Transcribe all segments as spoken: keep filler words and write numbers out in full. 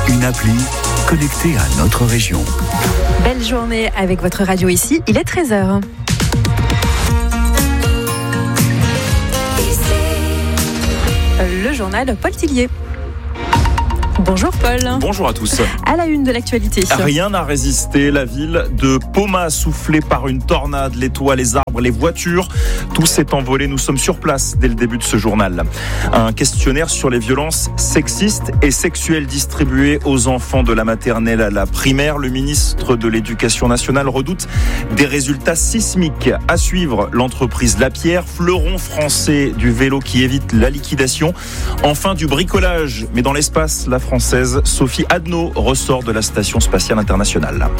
une appli connectée à notre région. Belle journée avec votre radio ici, il est treize heures. Le journal Paul Tillier. Bonjour Paul. Bonjour à tous. À la une de l'actualité. Rien n'a résisté. La ville de Poma soufflée par une tornade. Les toits, les arbres, les voitures, tout s'est envolé. Nous sommes sur place dès le début de ce journal. Un questionnaire sur les violences sexistes et sexuelles distribuées aux enfants de la maternelle à la primaire. Le ministre de l'Éducation nationale redoute des résultats sismiques. À suivre, l'entreprise Lapierre, fleuron français du vélo qui évite la liquidation. Enfin, du bricolage, mais dans l'espace, la française Sophie Adno ressort de la Station spatiale internationale.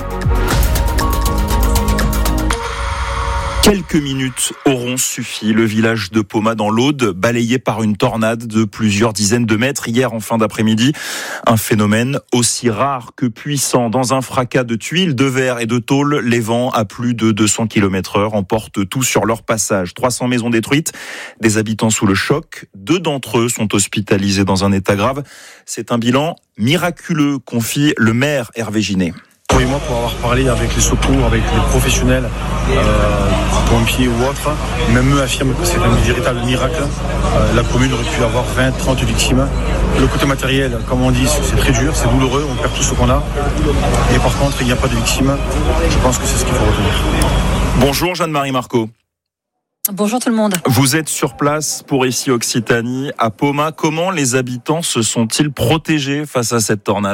Quelques minutes auront suffi. Le village de Poma dans l'Aude, balayé par une tornade de plusieurs dizaines de mètres hier en fin d'après-midi. Un phénomène aussi rare que puissant. Dans un fracas de tuiles, de verre et de tôle, les vents à plus de deux cents kilomètres heure emportent tout sur leur passage. trois cents maisons détruites, des habitants sous le choc. Deux d'entre eux sont hospitalisés dans un état grave. C'est un bilan miraculeux, confie le maire Hervé Ginet. Pour moi, pour avoir parlé avec les secours, avec les professionnels, euh, pompiers ou autres, même eux affirment que c'est un véritable miracle. Euh, la commune aurait pu avoir vingt, trente victimes. Le côté matériel, comme on dit, c'est très dur, c'est douloureux, on perd tout ce qu'on a. Et par contre, il n'y a pas de victimes. Je pense que c'est ce qu'il faut retenir. Bonjour Jeanne-Marie Marco. Bonjour tout le monde. Vous êtes sur place pour ici Occitanie, à Poma. Comment les habitants se sont-ils protégés face à cette tornade ?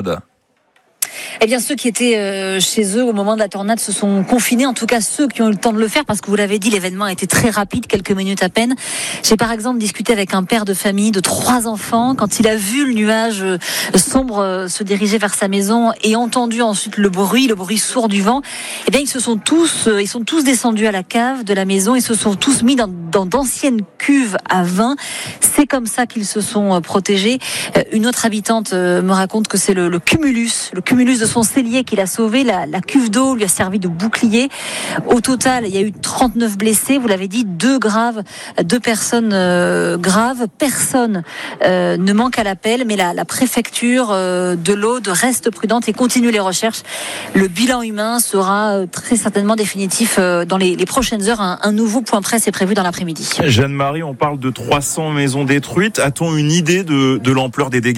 Eh bien, ceux qui étaient euh, chez eux au moment de la tornade se sont confinés, en tout cas ceux qui ont eu le temps de le faire, parce que vous l'avez dit, l'événement a été très rapide, quelques minutes à peine. J'ai par exemple discuté avec un père de famille de trois enfants, quand il a vu le nuage euh, sombre euh, se diriger vers sa maison et entendu ensuite le bruit, le bruit sourd du vent, eh bien ils se sont tous, euh, ils sont tous descendus à la cave de la maison, ils se sont tous mis dans, dans d'anciennes cuves à vin. C'est comme ça qu'ils se sont euh, protégés. Euh, une autre habitante euh, me raconte que c'est le, le cumulus, le cumulus de son cellier qui l'a sauvé. La, la cuve d'eau lui a servi de bouclier. Au total, il y a eu trente-neuf blessés. Vous l'avez dit, deux graves, deux personnes euh, graves. Personne euh, ne manque à l'appel, mais la, la préfecture euh, de l'Aude reste prudente et continue les recherches. Le bilan humain sera euh, très certainement définitif euh, dans les, les prochaines heures. Un, un nouveau point presse est prévu dans l'après-midi. Jeanne-Marie, on parle de trois cents maisons détruites. A-t-on une idée de, de l'ampleur des dégâts ?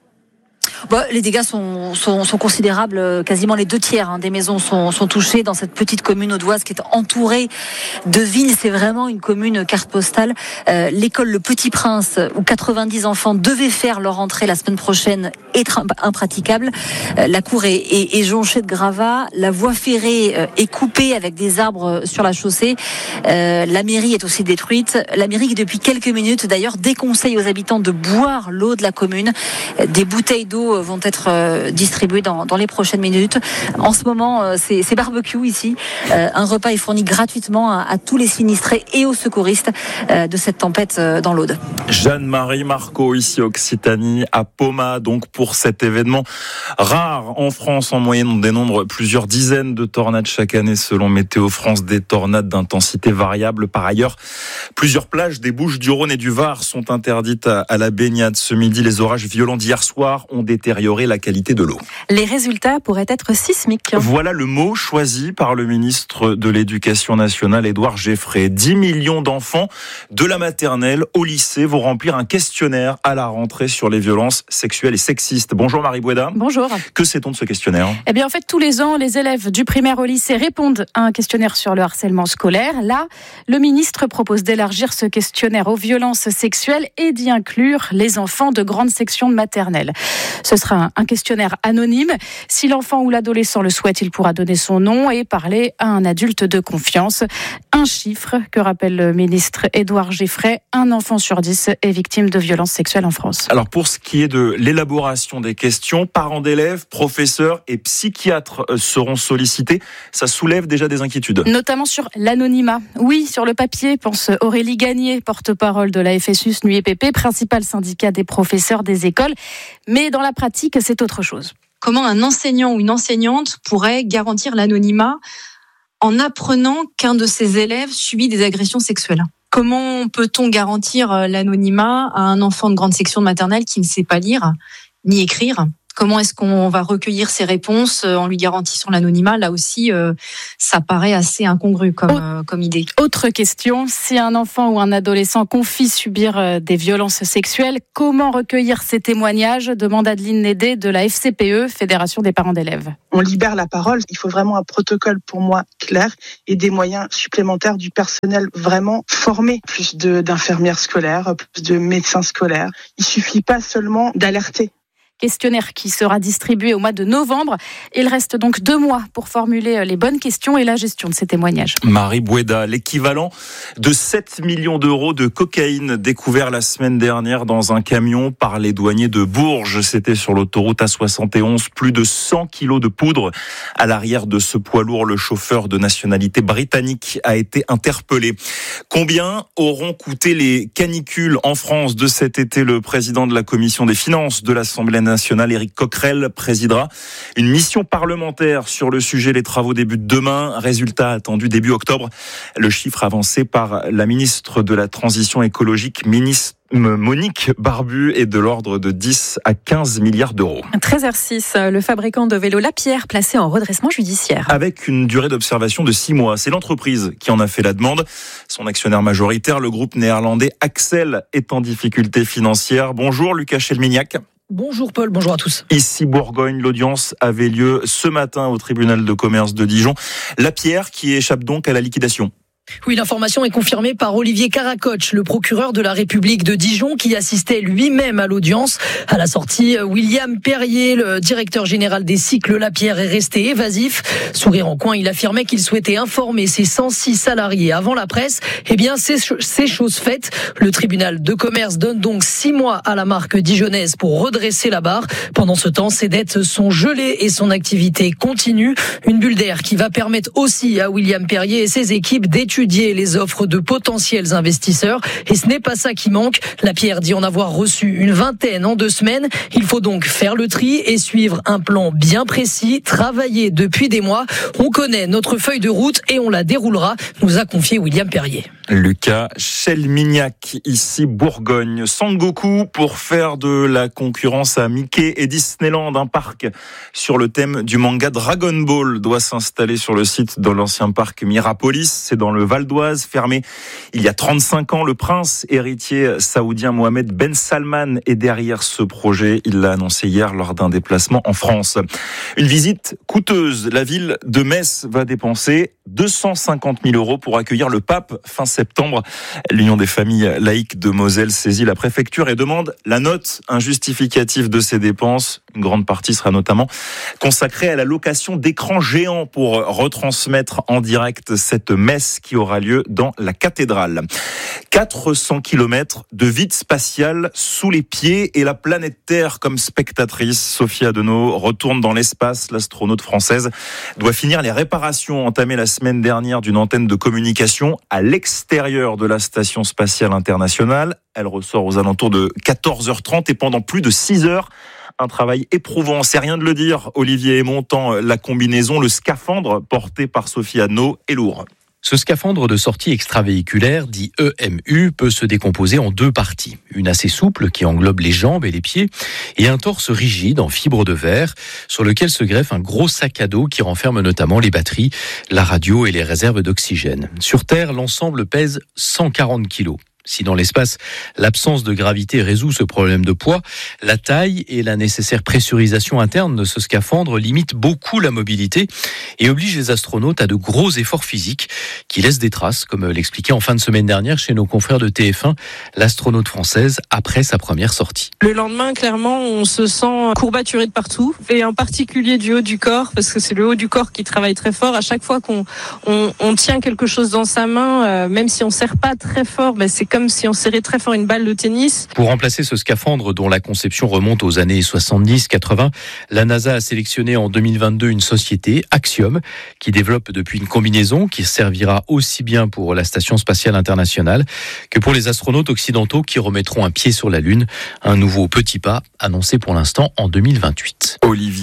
Bon, les dégâts sont, sont, sont considérables. Quasiment les deux tiers hein, des maisons sont, sont touchées dans cette petite commune audoise qui est entourée de vignes. C'est vraiment une commune carte postale. Euh, l'école Le Petit Prince, où quatre-vingt-dix enfants devaient faire leur entrée la semaine prochaine, est impraticable. Euh, la cour est, est, est jonchée de gravats. La voie ferrée euh, est coupée avec des arbres sur la chaussée. Euh, la mairie est aussi détruite. La mairie qui, depuis quelques minutes, d'ailleurs, déconseille aux habitants de boire l'eau de la commune. Des bouteilles d'eau vont être distribués dans, dans les prochaines minutes. En ce moment, c'est, c'est barbecue ici. Euh, un repas est fourni gratuitement à, à tous les sinistrés et aux secouristes euh, de cette tempête euh, dans l'Aude. Jeanne-Marie Marco, ici Occitanie, à Poma, donc pour cet événement rare en France. En moyenne, on dénombre plusieurs dizaines de tornades chaque année selon Météo France, des tornades d'intensité variable. Par ailleurs, plusieurs plages des Bouches-du-Rhône et du Var sont interdites à, à la baignade. Ce midi, les orages violents d'hier soir ont détériorer la qualité de l'eau. Les résultats pourraient être sismiques. Voilà le mot choisi par le ministre de l'Éducation nationale, Édouard Geffray. dix millions d'enfants de la maternelle au lycée vont remplir un questionnaire à la rentrée sur les violences sexuelles et sexistes. Bonjour Marie Boueda. Bonjour. Que sait-on de ce questionnaire ? Eh bien en fait, tous les ans, les élèves du primaire au lycée répondent à un questionnaire sur le harcèlement scolaire. Là, le ministre propose d'élargir ce questionnaire aux violences sexuelles et d'y inclure les enfants de grande section de maternelle. Ce sera un questionnaire anonyme. Si l'enfant ou l'adolescent le souhaite, il pourra donner son nom et parler à un adulte de confiance. Un chiffre que rappelle le ministre Édouard Geffray, un enfant sur dix est victime de violences sexuelles en France. Alors pour ce qui est de l'élaboration des questions, parents d'élèves, professeurs et psychiatres seront sollicités. Ça soulève déjà des inquiétudes. Notamment sur l'anonymat. Oui, sur le papier, pense Aurélie Gagné, porte-parole de la F S U S N U I P P, principal syndicat des professeurs des écoles. Mais dans la pratique, c'est autre chose. Comment un enseignant ou une enseignante pourrait garantir l'anonymat en apprenant qu'un de ses élèves subit des agressions sexuelles ? Comment peut-on garantir l'anonymat à un enfant de grande section de maternelle qui ne sait pas lire ni écrire ? Comment est-ce qu'on va recueillir ces réponses en lui garantissant l'anonymat? Là aussi, euh, ça paraît assez incongru comme, euh, comme idée. Autre question, si un enfant ou un adolescent confie subir des violences sexuelles, comment recueillir ces témoignages? Demande Adeline Nédé de la F C P E, Fédération des parents d'élèves. On libère la parole, il faut vraiment un protocole pour moi clair et des moyens supplémentaires du personnel vraiment formé, plus de, d'infirmières scolaires, plus de médecins scolaires. Il suffit pas seulement d'alerter. Questionnaire qui sera distribué au mois de novembre. Il reste donc deux mois pour formuler les bonnes questions et la gestion de ces témoignages. Marie Boueda, l'équivalent de sept millions d'euros de cocaïne découvert la semaine dernière dans un camion par les douaniers de Bourges. C'était sur l'autoroute A soixante et onze. Plus de cent kilos de poudre. À l'arrière de ce poids lourd, le chauffeur de nationalité britannique a été interpellé. Combien auront coûté les canicules en France de cet été? Le président de la commission des finances de l'Assemblée nationale, Éric Coquerel, présidera une mission parlementaire sur le sujet. Les travaux débutent demain. Résultat attendu début octobre. Le chiffre avancé par la ministre de la Transition écologique, ministre Monique Barbu, est de l'ordre de dix à quinze milliards d'euros. treize heures six, le fabricant de vélos Lapierre placé en redressement judiciaire. Avec une durée d'observation de six mois. C'est l'entreprise qui en a fait la demande. Son actionnaire majoritaire, le groupe néerlandais Axel, est en difficulté financière. Bonjour Lucas Chelmignac. Bonjour Paul, bonjour à tous. Ici Bourgogne, l'audience avait lieu ce matin au tribunal de commerce de Dijon. Lapierre qui échappe donc à la liquidation. Oui, l'information est confirmée par Olivier Caracoche, le procureur de la République de Dijon, qui assistait lui-même à l'audience. À la sortie, William Perrier, le directeur général des cycles Lapierre, est resté évasif. Sourire en coin, il affirmait qu'il souhaitait informer ses cent six salariés avant la presse. Eh bien, c'est, c'est chose faite. Le tribunal de commerce donne donc six mois à la marque dijonnaise pour redresser la barre. Pendant ce temps, ses dettes sont gelées et son activité continue. Une bulle d'air qui va permettre aussi à William Perrier et ses équipes d'étudier les offres de potentiels investisseurs. Et ce n'est pas ça qui manque. Lapierre dit en avoir reçu une vingtaine en deux semaines. Il faut donc faire le tri et suivre un plan bien précis, travaillé depuis des mois. On connaît notre feuille de route et on la déroulera, nous a confié William Perrier. Lucas Chelmignac, ici Bourgogne. Sangoku pour faire de la concurrence à Mickey et Disneyland. Un parc sur le thème du manga Dragon Ball doit s'installer sur le site de l'ancien parc Mirapolis. C'est dans le Val d'Oise, fermé il y a trente-cinq ans. Le prince héritier saoudien Mohamed Ben Salman est derrière ce projet. Il l'a annoncé hier lors d'un déplacement en France. Une visite coûteuse. La ville de Metz va dépenser deux cent cinquante mille euros pour accueillir le pape fin septembre. L'Union des familles laïques de Moselle saisit la préfecture et demande la note, un justificatif de ces dépenses. Une grande partie sera notamment consacrée à la location d'écrans géants pour retransmettre en direct cette messe qui aura lieu dans la cathédrale. quatre cents kilomètres de vide spatial sous les pieds et la planète Terre comme spectatrice. Sophie Adenau retourne dans l'espace. L'astronaute française doit finir les réparations entamées la semaine dernière d'une antenne de communication à l'extérieur de la Station spatiale internationale. Elle ressort aux alentours de quatorze heures trente et pendant plus de six heures, un travail éprouvant, c'est rien de le dire. Olivier Aymon, tant la combinaison, le scaphandre porté par Sophie Adenau est lourd. Ce scaphandre de sortie extravéhiculaire, dit E M U, peut se décomposer en deux parties. Une assez souple qui englobe les jambes et les pieds et un torse rigide en fibre de verre sur lequel se greffe un gros sac à dos qui renferme notamment les batteries, la radio et les réserves d'oxygène. Sur Terre, l'ensemble pèse cent quarante kilos. Si dans l'espace, l'absence de gravité résout ce problème de poids, la taille et la nécessaire pressurisation interne de ce scaphandre limitent beaucoup la mobilité et obligent les astronautes à de gros efforts physiques qui laissent des traces, comme l'expliquait en fin de semaine dernière chez nos confrères de T F un, l'astronaute française après sa première sortie. Le lendemain, clairement, on se sent courbaturé de partout, et en particulier du haut du corps, parce que c'est le haut du corps qui travaille très fort. À chaque fois qu'on on, on tient quelque chose dans sa main, euh, même si on serre pas très fort, ben c'est comme si on serrait très fort une balle de tennis. Pour remplacer ce scaphandre dont la conception remonte aux années soixante-dix quatre-vingts, la NASA a sélectionné en deux mille vingt-deux une société, Axiom, qui développe depuis une combinaison qui servira aussi bien pour la Station spatiale internationale que pour les astronautes occidentaux qui remettront un pied sur la Lune. Un nouveau petit pas annoncé pour l'instant en deux mille vingt-huit. Olivier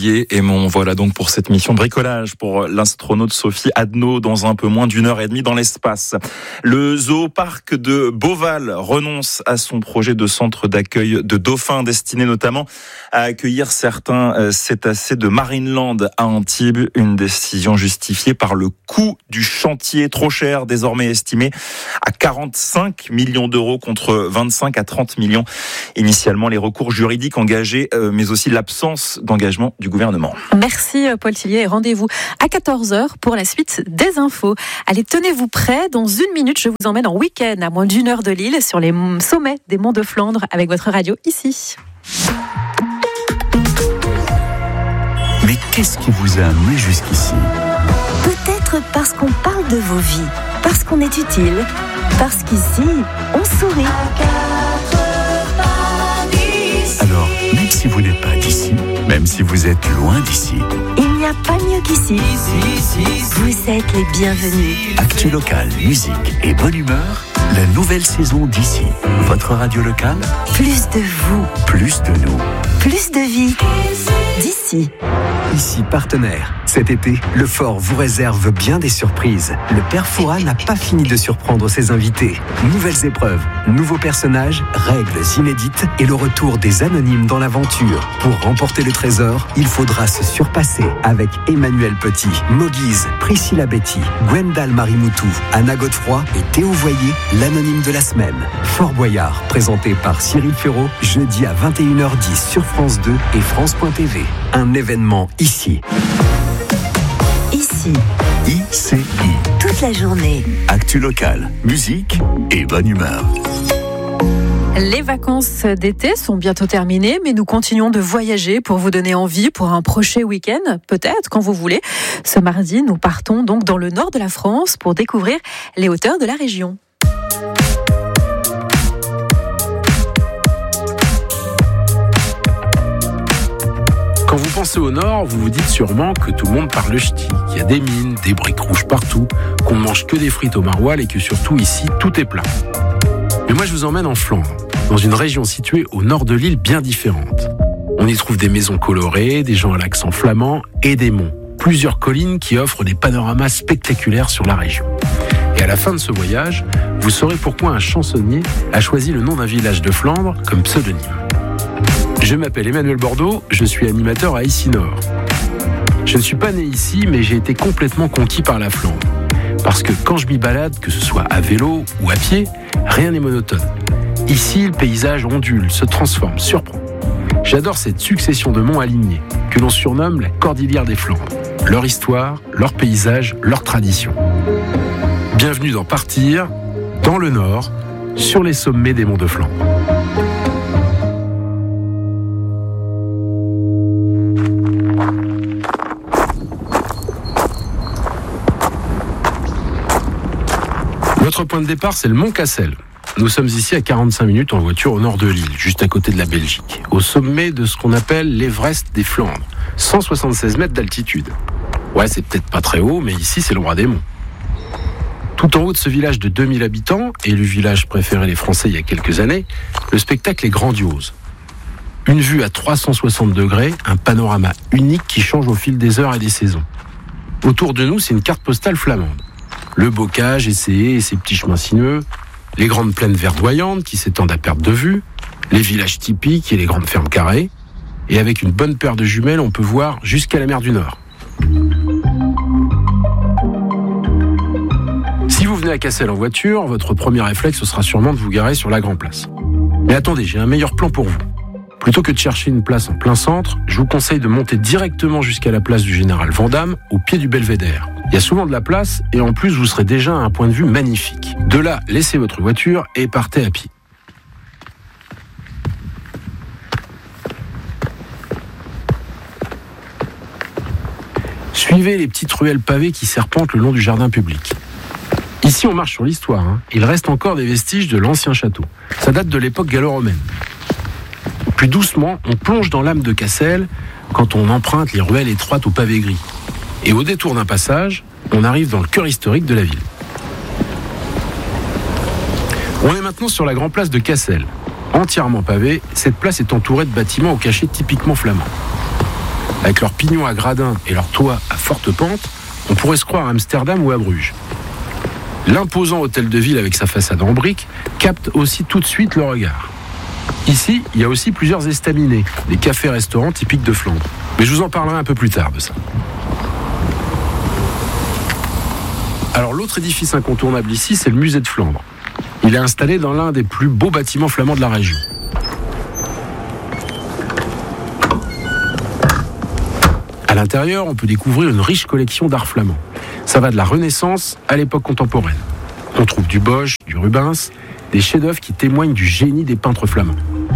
Olivier Aymon. Voilà donc pour cette mission bricolage pour l'astronaute Sophie Adno dans un peu moins d'une heure et demie dans l'espace. Le zooparc de Beauval renonce à son projet de centre d'accueil de dauphins destiné notamment à accueillir certains cétacés de Marineland à Antibes. Une décision justifiée par le coût du chantier trop cher, désormais estimé à quarante-cinq millions d'euros contre vingt-cinq à trente millions. Initialement, les recours juridiques engagés, mais aussi l'absence d'engagement du gouvernement. Merci Paul Tillier et rendez-vous à quatorze heures pour la suite des infos. Allez, tenez-vous prêts. Dans une minute, je vous emmène en week-end à moins d'une heure de Lille sur les sommets des Monts de Flandre avec votre radio ici. Mais qu'est-ce qui vous a amené jusqu'ici ? Peut-être parce qu'on parle de vos vies, parce qu'on est utile, parce qu'ici, on sourit. Alors, même si vous n'êtes pas d'ici, même si vous êtes loin d'ici, il n'y a pas mieux qu'ici. Vous êtes les bienvenus. Actu local, musique et bonne humeur, la nouvelle saison d'ici. Votre radio locale, Plus de vous, plus de nous. plus de vie. D'ici. Ici partenaire. Cet été, le Fort vous réserve bien des surprises. Le Père Fouras n'a pas fini de surprendre ses invités. Nouvelles épreuves, nouveaux personnages, règles inédites et le retour des anonymes dans l'aventure. Pour remporter le trésor, il faudra se surpasser avec Emmanuel Petit, Moguise, Priscilla Betty, Gwendal Marimoutou, Anna Godefroy et Théo Voyer, l'anonyme de la semaine. Fort Boyard, présenté par Cyril Ferraud, jeudi à vingt et une heures dix sur France deux et France point T V. Un événement ici. Ici, I C I. toute la journée. Actu local, musique et bonne humeur. Les vacances d'été sont bientôt terminées, mais nous continuons de voyager pour vous donner envie pour un prochain week-end, peut-être quand vous voulez. Ce mardi, nous partons donc dans le nord de la France pour découvrir les hauteurs de la région. Quand vous pensez au nord, vous vous dites sûrement que tout le monde parle ch'ti, qu'il y a des mines, des briques rouges partout, qu'on ne mange que des frites au maroilles et que surtout ici, tout est plat. Mais moi je vous emmène en Flandre, dans une région située au nord de l'île bien différente. On y trouve des maisons colorées, des gens à l'accent flamand et des monts. Plusieurs collines qui offrent des panoramas spectaculaires sur la région. Et à la fin de ce voyage, vous saurez pourquoi un chansonnier a choisi le nom d'un village de Flandre comme pseudonyme. Je m'appelle Emmanuel Bordeaux, je suis animateur à Ici Nord. Je ne suis pas né ici, mais j'ai été complètement conquis par la Flandre. Parce que quand je m'y balade, que ce soit à vélo ou à pied, rien n'est monotone. Ici, le paysage ondule, se transforme, surprend. J'adore cette succession de monts alignés, que l'on surnomme la Cordillère des Flandres. Leur histoire, leur paysage, leur tradition. Bienvenue dans Partir, dans le Nord, sur les sommets des Monts de Flandre. Notre point de départ, c'est le Mont Cassel. Nous sommes ici à quarante-cinq minutes en voiture au nord de l'île, juste à côté de la Belgique, au sommet de ce qu'on appelle l'Everest des Flandres, cent soixante-seize mètres d'altitude. Ouais, c'est peut-être pas très haut, mais ici, c'est le roi des monts. Tout en haut de ce village de deux mille habitants, et le village préféré des Français il y a quelques années, le spectacle est grandiose. Une vue à trois cent soixante degrés, un panorama unique qui change au fil des heures et des saisons. Autour de nous, c'est une carte postale flamande. Le bocage et ses haies et ses petits chemins sinueux, les grandes plaines verdoyantes qui s'étendent à perte de vue, les villages typiques et les grandes fermes carrées. Et avec une bonne paire de jumelles, on peut voir jusqu'à la mer du Nord. Si vous venez à Cassel en voiture, votre premier réflexe ce sera sûrement de vous garer sur la Grand Place. Mais attendez, j'ai un meilleur plan pour vous. Plutôt que de chercher une place en plein centre, je vous conseille de monter directement jusqu'à la place du Général Vandamme, au pied du Belvédère. Il y a souvent de la place et en plus vous serez déjà à un point de vue magnifique. De là, laissez votre voiture et partez à pied. Suivez les petites ruelles pavées qui serpentent le long du jardin public. Ici, on marche sur l'histoire. Hein. Il reste encore des vestiges de l'ancien château. Ça date de l'époque gallo-romaine. Plus doucement, on plonge dans l'âme de Cassel quand on emprunte les ruelles étroites au pavé gris. Et au détour d'un passage, on arrive dans le cœur historique de la ville. On est maintenant sur la grande place de Cassel. Entièrement pavée, cette place est entourée de bâtiments au cachet typiquement flamand. Avec leurs pignons à gradins et leurs toits à forte pente, on pourrait se croire à Amsterdam ou à Bruges. L'imposant hôtel de ville avec sa façade en briques capte aussi tout de suite le regard. Ici, il y a aussi plusieurs estaminets, des cafés-restaurants typiques de Flandre. Mais je vous en parlerai un peu plus tard de ça. Alors l'autre édifice incontournable ici, c'est le musée de Flandre. Il est installé dans l'un des plus beaux bâtiments flamands de la région. À l'intérieur, on peut découvrir une riche collection d'art flamand. Ça va de la Renaissance à l'époque contemporaine. On trouve du Bosch, du Rubens, des chefs-d'œuvre qui témoignent du génie des peintres flamands.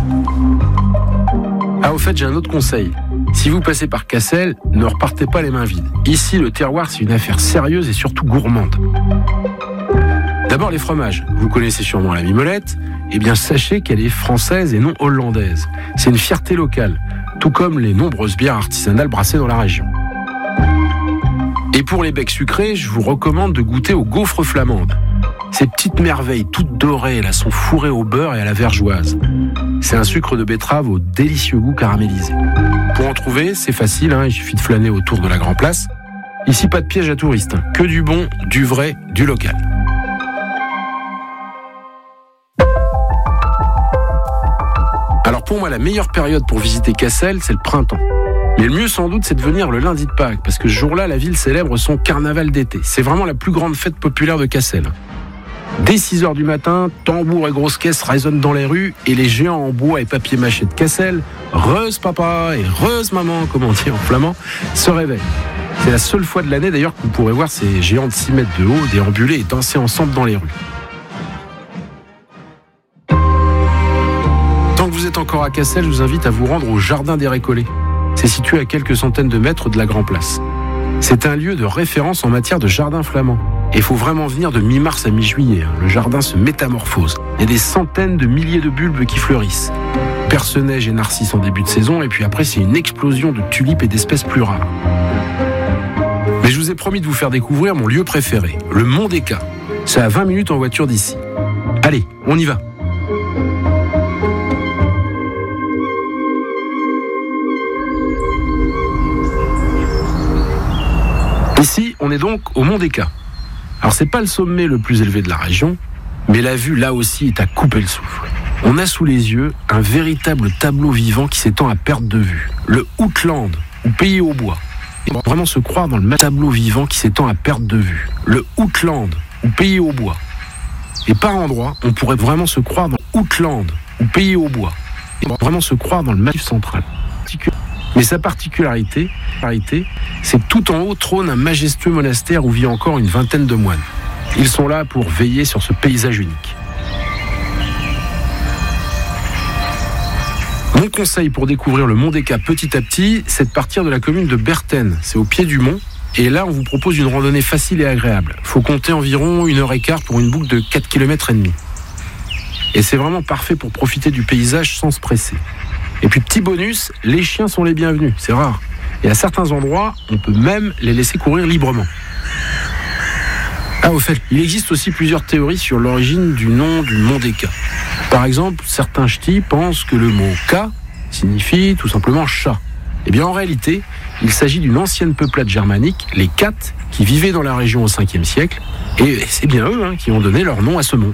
Ah, au fait, j'ai un autre conseil. Si vous passez par Cassel, ne repartez pas les mains vides. Ici, le terroir, c'est une affaire sérieuse et surtout gourmande. D'abord, les fromages. Vous connaissez sûrement la mimolette. Eh bien, sachez qu'elle est française et non hollandaise. C'est une fierté locale, tout comme les nombreuses bières artisanales brassées dans la région. Et pour les becs sucrés, je vous recommande de goûter aux gaufres flamandes. Ces petites merveilles toutes dorées, là, sont fourrées au beurre et à la vergeoise. C'est un sucre de betterave au délicieux goût caramélisé. Pour en trouver, c'est facile, hein, il suffit de flâner autour de la Grand Place. Ici, pas de piège à touristes, hein, que du bon, du vrai, du local. Alors pour moi, la meilleure période pour visiter Cassel, c'est le printemps. Mais le mieux sans doute, c'est de venir le lundi de Pâques, parce que ce jour-là, la ville célèbre son carnaval d'été. C'est vraiment la plus grande fête populaire de Cassel. Dès six heures du matin, tambours et grosses caisses résonnent dans les rues, et les géants en bois et papier mâché de Cassel, reuse papa et reuse maman, comme on dit en flamand, se réveillent. C'est la seule fois de l'année d'ailleurs que vous pourrez voir ces géants de six mètres de haut déambuler et danser ensemble dans les rues. Tant que vous êtes encore à Cassel, je vous invite à vous rendre au Jardin des Récollets. C'est situé à quelques centaines de mètres de la Grand Place. C'est un lieu de référence en matière de jardin flamand. Et il faut vraiment venir de mi-mars à mi-juillet. Le jardin se métamorphose. Il y a des centaines de milliers de bulbes qui fleurissent. Perce-neige et narcisses en début de saison, et puis après c'est une explosion de tulipes et d'espèces plus rares. Mais je vous ai promis de vous faire découvrir mon lieu préféré, le Mont des Cats. C'est à vingt minutes en voiture d'ici. Allez, on y va. Ici, on est donc au Mont des Cats. Alors c'est pas le sommet le plus élevé de la région, mais la vue là aussi est à couper le souffle. On a sous les yeux un véritable tableau vivant qui s'étend à perte de vue. Le Outland, ou Pays au bois. Et on va vraiment se croire dans le tableau vivant qui s'étend à perte de vue. Le Outland, ou Pays au bois. Et par endroits, on pourrait vraiment se croire dans Outland, ou Pays au bois. Et on va vraiment se croire dans le Massif central. Mais sa particularité, c'est que tout en haut trône un majestueux monastère où vit encore une vingtaine de moines. Ils sont là pour veiller sur ce paysage unique. Mon conseil pour découvrir le Mont des Cats petit à petit, c'est de partir de la commune de Berthen. C'est au pied du mont. Et là, on vous propose une randonnée facile et agréable. Il faut compter environ une heure et quart pour une boucle de quatre kilomètres et demi. Et c'est vraiment parfait pour profiter du paysage sans se presser. Et puis petit bonus, les chiens sont les bienvenus, c'est rare. Et à certains endroits, on peut même les laisser courir librement. Ah, au fait, il existe aussi plusieurs théories sur l'origine du nom du Mont des Cats. Par exemple, certains ch'tis pensent que le mot « cat » signifie tout simplement « chat ». Eh bien, en réalité, il s'agit d'une ancienne peuplade germanique, les Cates, qui vivaient dans la région au cinquième siècle. Et c'est bien eux hein, qui ont donné leur nom à ce mont.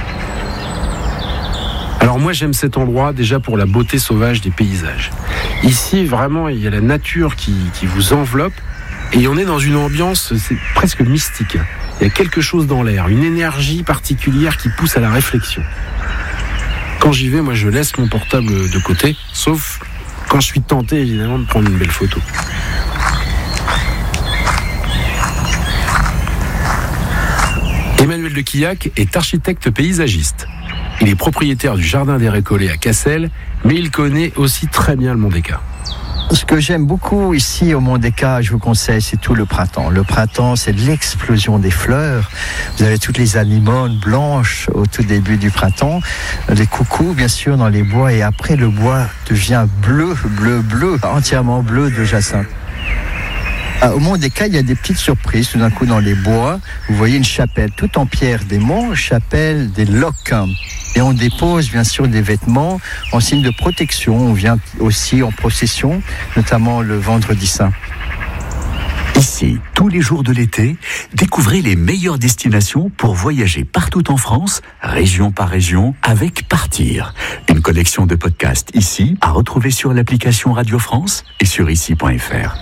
Alors moi j'aime cet endroit déjà pour la beauté sauvage des paysages. Ici vraiment il y a la nature qui, qui vous enveloppe et on est dans une ambiance c'est presque mystique. Il y a quelque chose dans l'air, une énergie particulière qui pousse à la réflexion. Quand j'y vais, moi je laisse mon portable de côté, sauf quand je suis tenté évidemment de prendre une belle photo. Emmanuel de Quillac est architecte paysagiste. Il est propriétaire du Jardin des Récollets à Cassel, mais il connaît aussi très bien le Mont des Cats. Ce que j'aime beaucoup ici au Mont des Cats, je vous conseille, c'est tout le printemps. Le printemps, c'est l'explosion des fleurs. Vous avez toutes les anémones blanches au tout début du printemps, les coucous bien sûr dans les bois, et après le bois devient bleu, bleu, bleu, entièrement bleu de jacinthe. Ah, au Mont des Cailles, il y a des petites surprises. Tout d'un coup, dans les bois, vous voyez une chapelle, tout en pierre des monts, chapelle des Locs. Et on dépose bien sûr des vêtements en signe de protection. On vient aussi en procession, notamment le vendredi saint. Ici, tous les jours de l'été, découvrez les meilleures destinations pour voyager partout en France, région par région, avec Partir. Une collection de podcasts ici, à retrouver sur l'application Radio France et sur ici point f r.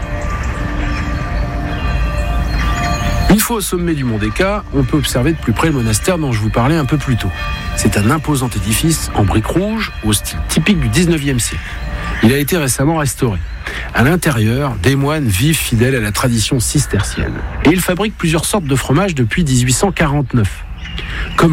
Une fois au sommet du Mont des Cailles, on peut observer de plus près le monastère dont je vous parlais un peu plus tôt. C'est un imposant édifice en briques rouges au style typique du dix-neuvième siècle. Il a été récemment restauré. À l'intérieur, des moines vivent fidèles à la tradition cistercienne. Et ils fabriquent plusieurs sortes de fromages depuis dix-huit cent quarante-neuf. Comme